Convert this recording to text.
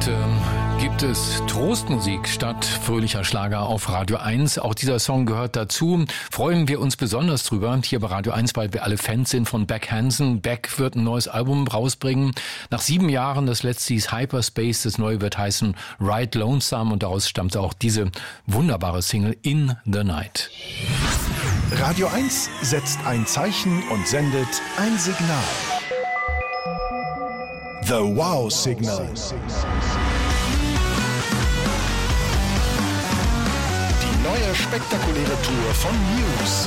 Heute gibt es Trostmusik statt fröhlicher Schlager auf Radio 1. Auch dieser Song gehört dazu. Freuen wir uns besonders drüber hier bei Radio 1, weil wir alle Fans sind von Beck Hansen. Beck wird ein neues Album rausbringen. Nach 7 Jahren, das letzte hieß Hyperspace, das neue wird heißen Ride Lonesome und daraus stammt auch diese wunderbare Single In the Night. Radio 1 setzt ein Zeichen und sendet ein Signal. The Wow Signal. Die neue spektakuläre Tour von Muse.